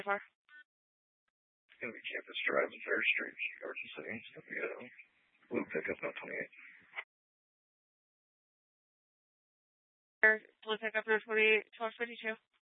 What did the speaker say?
far. It's going to be Campus Drive and Fair Street, Garden City. It's going to be a blue pickup on 28. Blue pickup number 1252.